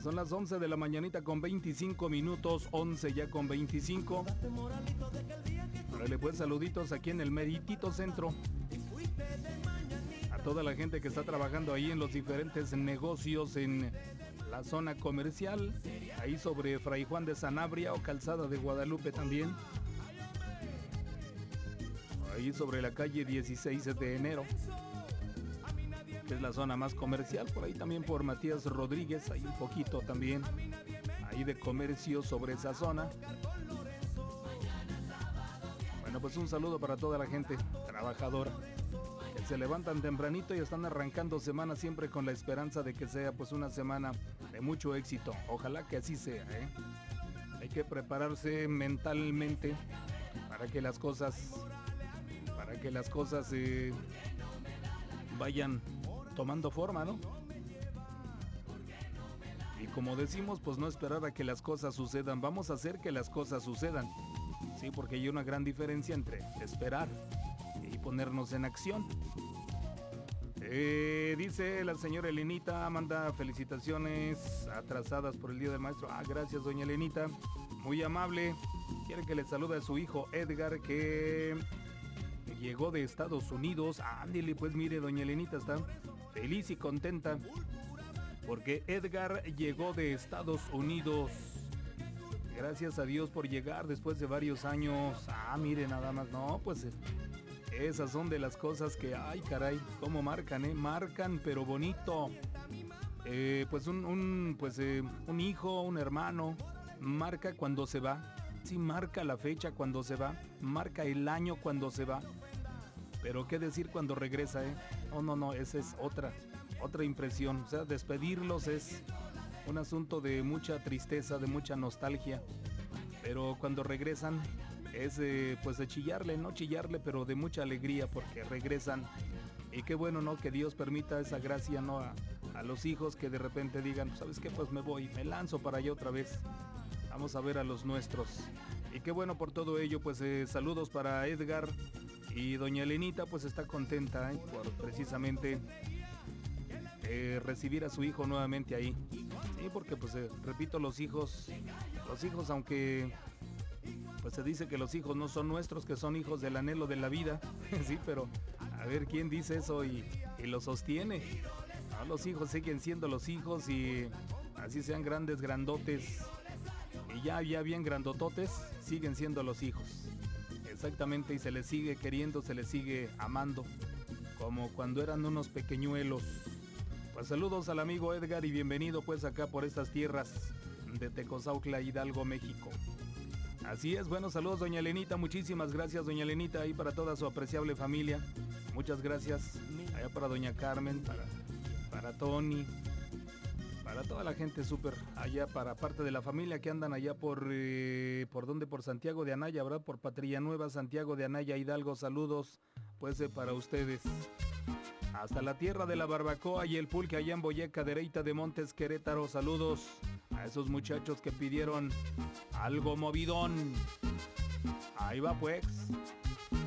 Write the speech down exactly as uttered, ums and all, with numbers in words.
son las once de la mañanita con veinticinco minutos, once ya con veinticinco. Órale, pues saluditos aquí en el Meritito Centro. A toda la gente que está trabajando ahí en los diferentes negocios en la zona comercial, ahí sobre Fray Juan de Sanabria o Calzada de Guadalupe también. Ahí sobre la calle dieciséis de enero, que es la zona más comercial. Por ahí también por Matías Rodríguez, hay un poquito también ahí de comercio sobre esa zona. Bueno, pues un saludo para toda la gente trabajadora que se levantan tempranito y están arrancando semana siempre con la esperanza de que sea pues una semana de mucho éxito. Ojalá que así sea, ¿eh? Hay que prepararse mentalmente para que las cosas para que las cosas eh, vayan tomando forma, ¿no? Y como decimos, pues no esperar a que las cosas sucedan, vamos a hacer que las cosas sucedan. Sí, porque hay una gran diferencia entre esperar y ponernos en acción. Eh, dice la señora Elenita, manda felicitaciones atrasadas por el Día del Maestro. Ah, gracias, doña Elenita, muy amable. Quiere que le salude a su hijo Edgar, que llegó de Estados Unidos. Ándele, pues mire, doña Elenita está feliz y contenta porque Edgar llegó de Estados Unidos. Gracias a Dios por llegar después de varios años. Ah, mire, nada más. No, pues esas son de las cosas que, ay, caray, cómo marcan, ¿eh? Marcan, pero bonito. Eh, pues un, un, pues, eh, un hijo, un hermano, marca cuando se va. Sí, marca la fecha cuando se va. Marca el año cuando se va. Pero qué decir cuando regresa, ¿eh? Oh, no, no, esa es otra, otra impresión. O sea, despedirlos es un asunto de mucha tristeza, de mucha nostalgia. Pero cuando regresan es eh, pues de chillarle, no chillarle, pero de mucha alegría porque regresan. Y qué bueno, ¿no? Que Dios permita esa gracia, ¿no? A, a los hijos que de repente digan, ¿sabes qué? Pues me voy, me lanzo para allá otra vez. Vamos a ver a los nuestros. Y qué bueno por todo ello, pues eh, saludos para Edgar. Y doña Elenita pues está contenta, ¿eh? Por precisamente eh, recibir a su hijo nuevamente ahí. Sí, porque pues eh, repito, los hijos, los hijos aunque pues se dice que los hijos no son nuestros, que son hijos del anhelo de la vida. Sí, pero a ver quién dice eso y, y lo sostiene. No, los hijos siguen siendo los hijos y así sean grandes, grandotes y ya, ya bien grandototes, siguen siendo los hijos. Exactamente, y se les sigue queriendo, se les sigue amando, como cuando eran unos pequeñuelos. Pues saludos al amigo Edgar y bienvenido pues acá por estas tierras de Tecozautla, Hidalgo, México. Así es, buenos saludos doña Elenita, muchísimas gracias doña Elenita, y para toda su apreciable familia. Muchas gracias, allá para doña Carmen, para, para Tony, para toda la gente súper, allá para parte de la familia que andan allá por, eh, ¿por dónde? Por Santiago de Anaya, ¿verdad? Por Patria Nueva, Santiago de Anaya, Hidalgo, saludos, pues eh, para ustedes. Hasta la tierra de la barbacoa y el pulque allá en Boyeca, Dereita de Montes, Querétaro, saludos a esos muchachos que pidieron algo movidón. Ahí va pues.